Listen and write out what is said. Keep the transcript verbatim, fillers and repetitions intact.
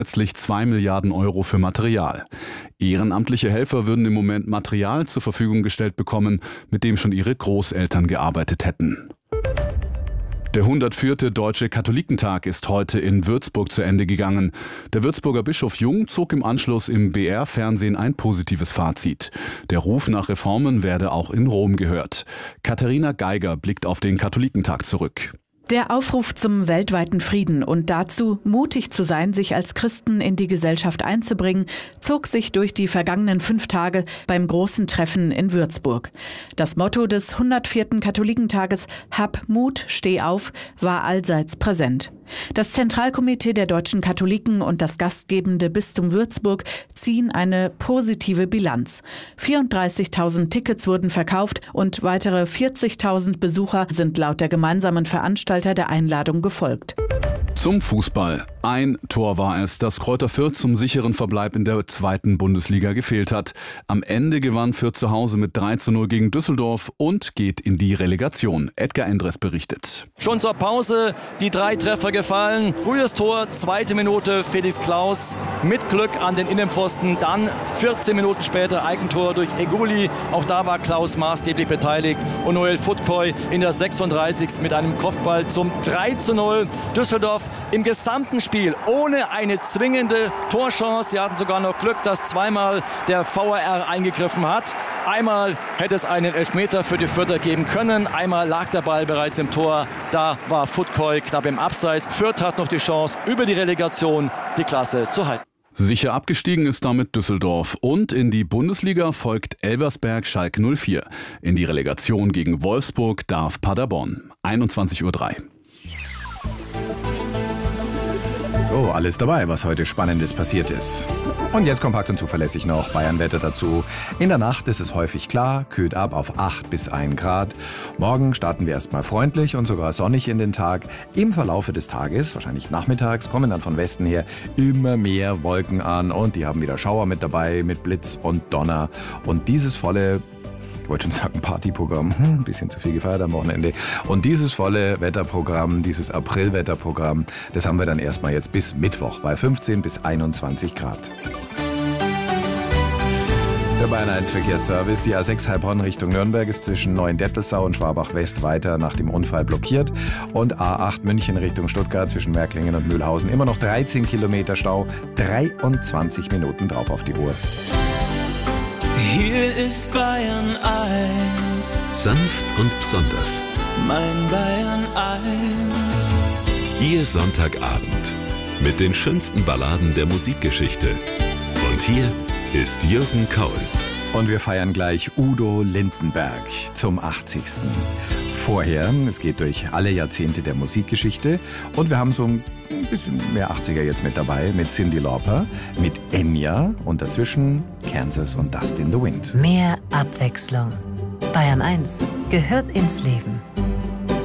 Zusätzlich zwei Milliarden Euro für Material. Ehrenamtliche Helfer würden im Moment Material zur Verfügung gestellt bekommen, mit dem schon ihre Großeltern gearbeitet hätten. Der hundertvierte Deutsche Katholikentag ist heute in Würzburg zu Ende gegangen. Der Würzburger Bischof Jung zog im Anschluss im B R-Fernsehen ein positives Fazit. Der Ruf nach Reformen werde auch in Rom gehört. Katharina Geiger blickt auf den Katholikentag zurück. Der Aufruf zum weltweiten Frieden und dazu, mutig zu sein, sich als Christen in die Gesellschaft einzubringen, zog sich durch die vergangenen fünf Tage beim großen Treffen in Würzburg. Das Motto des hundertvierten Katholikentages »Hab Mut, steh auf« war allseits präsent. Das Zentralkomitee der deutschen Katholiken und das gastgebende Bistum Würzburg ziehen eine positive Bilanz. vierunddreißigtausend Tickets wurden verkauft und weitere vierzigtausend Besucher sind laut der gemeinsamen Veranstalter der Einladung gefolgt. Zum Fußball. Ein Tor war es, das Kräuter Fürth zum sicheren Verbleib in der zweiten Bundesliga gefehlt hat. Am Ende gewann Fürth zu Hause mit drei zu null gegen Düsseldorf und geht in die Relegation. Edgar Endres berichtet. Schon zur Pause die drei Treffer gefallen. Frühes Tor, zweite Minute Felix Klaus mit Glück an den Innenpfosten. Dann vierzehn Minuten später Eigentor durch Eguli. Auch da war Klaus maßgeblich beteiligt. Und Noel Futkoy in der sechsunddreißigsten mit einem Kopfball zum drei zu null. Düsseldorf im gesamten Spiel ohne eine zwingende Torchance. Sie hatten sogar noch Glück, dass zweimal der V A R eingegriffen hat. Einmal hätte es einen Elfmeter für die Fürther geben können. Einmal lag der Ball bereits im Tor. Da war Futkoy knapp im Abseits. Fürth hat noch die Chance, über die Relegation die Klasse zu halten. Sicher abgestiegen ist damit Düsseldorf und in die Bundesliga folgt Elversberg Schalke null vier. In die Relegation gegen Wolfsburg darf Paderborn. einundzwanzig Uhr drei. So, alles dabei, was heute Spannendes passiert ist. Und jetzt kompakt und zuverlässig noch Bayernwetter dazu. In der Nacht ist es häufig klar, kühlt ab auf acht bis ein Grad. Morgen starten wir erstmal freundlich und sogar sonnig in den Tag. Im Verlaufe des Tages, wahrscheinlich nachmittags, kommen dann von Westen her immer mehr Wolken an und die haben wieder Schauer mit dabei, mit Blitz und Donner. Und dieses volle Ich wollte schon sagen Partyprogramm, hm, ein bisschen zu viel gefeiert am Wochenende. Und dieses volle Wetterprogramm, dieses Aprilwetterprogramm, das haben wir dann erstmal jetzt bis Mittwoch bei fünfzehn bis einundzwanzig Grad. Der Bayern eins Verkehrsservice, die A sechs Heilbronn Richtung Nürnberg ist zwischen Neuendettelsau und Schwabach-West weiter nach dem Unfall blockiert. Und A acht München Richtung Stuttgart zwischen Märklingen und Mühlhausen immer noch dreizehn Kilometer Stau, dreiundzwanzig Minuten drauf auf die Uhr. Hier ist Bayern eins. Sanft und besonders. Mein Bayern eins. Ihr Sonntagabend mit den schönsten Balladen der Musikgeschichte. Und hier ist Jürgen Kaul. Und wir feiern gleich Udo Lindenberg zum achtzigsten Vorher, es geht durch alle Jahrzehnte der Musikgeschichte und wir haben so ein bisschen mehr achtziger jetzt mit dabei, mit Cyndi Lauper, mit Enya und dazwischen Kansas und Dust in the Wind. Mehr Abwechslung. Bayern eins gehört ins Leben.